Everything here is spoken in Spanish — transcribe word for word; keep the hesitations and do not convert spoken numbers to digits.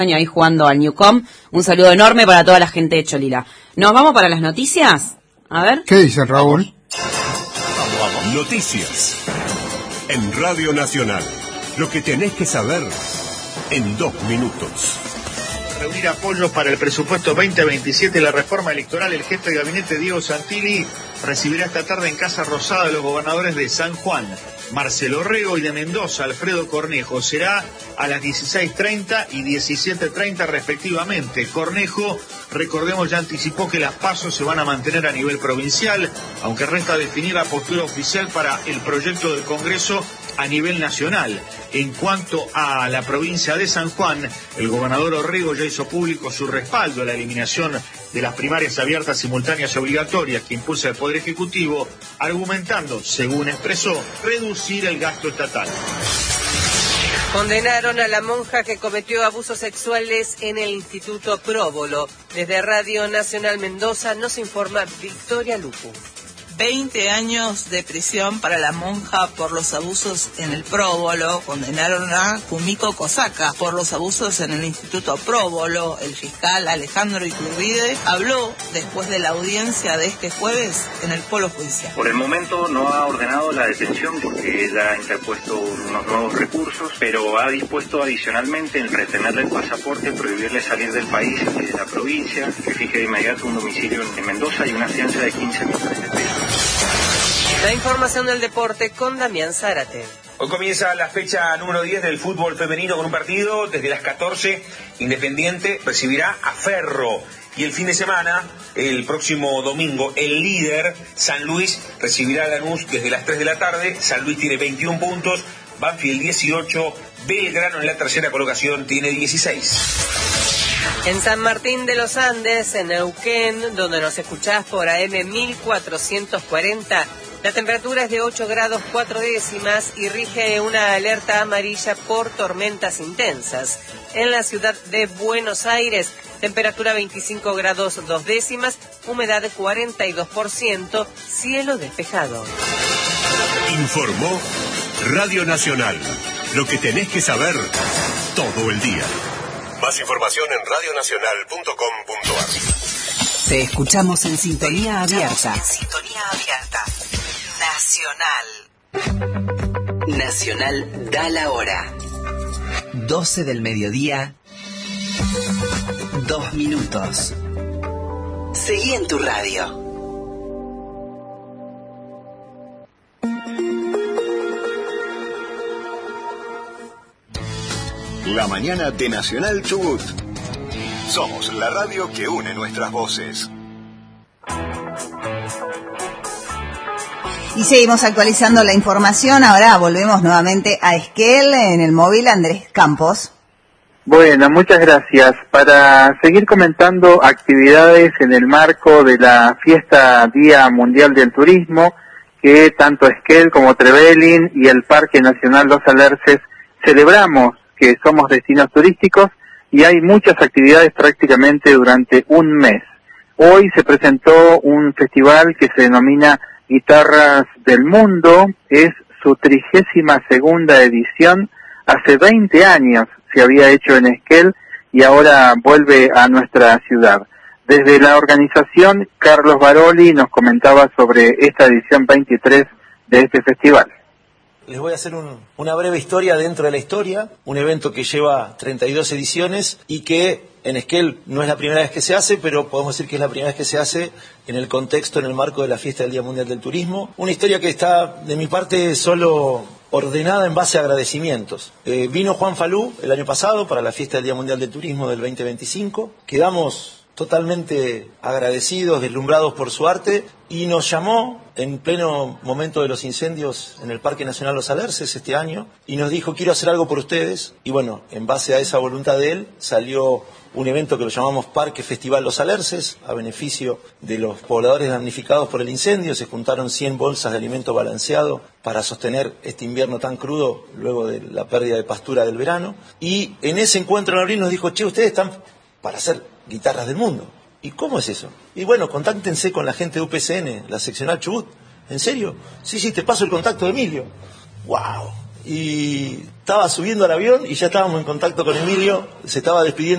ahí jugando al Newcom. Un saludo enorme para toda la gente de Cholila. ¿Nos vamos para las noticias? A ver. ¿Qué dice Raúl? Vamos, vamos. Noticias en Radio Nacional. Lo que tenés que saber en dos minutos. Reunir apoyos para el presupuesto veinte veintisiete, la reforma electoral. El jefe de gabinete Diego Santilli recibirá esta tarde en Casa Rosada a los gobernadores de San Juan, Marcelo Rego, y de Mendoza, Alfredo Cornejo. Será a las dieciséis treinta y diecisiete treinta respectivamente. Cornejo, recordemos, ya anticipó que las pasos se van a mantener a nivel provincial, aunque resta definir la postura oficial para el proyecto del Congreso a nivel nacional. En cuanto a la provincia de San Juan, el gobernador Orrego ya hizo público su respaldo a la eliminación de las primarias abiertas, simultáneas y obligatorias que impulsa el Poder Ejecutivo, argumentando, según expresó, reducir el gasto estatal. Condenaron a la monja que cometió abusos sexuales en el Instituto Próbolo. Desde Radio Nacional Mendoza nos informa Victoria Lupu. veinte años de prisión para la monja por los abusos en el Próbolo. Condenaron a Kumiko Kosaka por los abusos en el Instituto Próbolo. El fiscal Alejandro Iturbide habló después de la audiencia de este jueves en el Polo Judicial. Por el momento no ha ordenado la detención porque ella ha interpuesto unos nuevos recursos, pero ha dispuesto adicionalmente en retenerle el pasaporte, prohibirle salir del país y de la provincia, que fije de inmediato un domicilio en Mendoza y una fianza de quince millones de pesos. La información del deporte con Damián Zárate. Hoy comienza la fecha número diez del fútbol femenino con un partido. Desde las catorce, Independiente recibirá a Ferro. Y el fin de semana, el próximo domingo, el líder, San Luis, recibirá a Lanús desde las tres de la tarde. San Luis tiene veintiún puntos, Banfield dieciocho, Belgrano en la tercera colocación tiene dieciséis. En San Martín de los Andes, en Neuquén, donde nos escuchás por A M mil cuatrocientos cuarenta, la temperatura es de ocho grados cuatro décimas y rige una alerta amarilla por tormentas intensas. En la ciudad de Buenos Aires, temperatura veinticinco grados dos décimas, humedad cuarenta y dos por ciento, cielo despejado. Informó Radio Nacional. Lo que tenés que saber todo el día. Más información en radio nacional punto com punto a r. Te escuchamos en sintonía abierta. En sintonía abierta. Nacional. Nacional da la hora. doce del mediodía. Dos minutos. Seguí en tu radio. La mañana de Nacional Chubut. Somos la radio que une nuestras voces. Y seguimos actualizando la información. Ahora volvemos nuevamente a Esquel en el móvil. Andrés Campos. Bueno, muchas gracias. Para seguir comentando actividades en el marco de la fiesta Día Mundial del Turismo, que tanto Esquel como Trevelin y el Parque Nacional Los Alerces celebramos que somos destinos turísticos, y hay muchas actividades prácticamente durante un mes. Hoy se presentó un festival que se denomina Guitarras del Mundo, es su trigésima segunda edición. Hace veinte años se había hecho en Esquel y ahora vuelve a nuestra ciudad. Desde la organización, Carlos Baroli nos comentaba sobre esta edición veintitrés de este festival. Les voy a hacer un, una breve historia dentro de la historia, un evento que lleva treinta y dos ediciones y que en Esquel no es la primera vez que se hace, pero podemos decir que es la primera vez que se hace en el contexto, en el marco de la fiesta del Día Mundial del Turismo. Una historia que está, de mi parte, solo ordenada en base a agradecimientos. Eh, vino Juan Falú el año pasado para la fiesta del Día Mundial del Turismo del veinte veinticinco. Quedamos totalmente agradecidos, deslumbrados por su arte, y nos llamó en pleno momento de los incendios en el Parque Nacional Los Alerces este año, y nos dijo: quiero hacer algo por ustedes. Y bueno, en base a esa voluntad de él, salió un evento que lo llamamos Parque Festival Los Alerces, a beneficio de los pobladores damnificados por el incendio. Se juntaron cien bolsas de alimento balanceado para sostener este invierno tan crudo luego de la pérdida de pastura del verano. Y en ese encuentro en abril nos dijo: che, ustedes están para hacer guitarras del mundo. ¿Y cómo es eso? Y bueno, contáctense con la gente de U P C N, la seccional Chubut. ¿En serio? Sí, sí, te paso el contacto de Emilio. ¡Wow! Y estaba subiendo al avión y ya estábamos en contacto con Emilio, se estaba despidiendo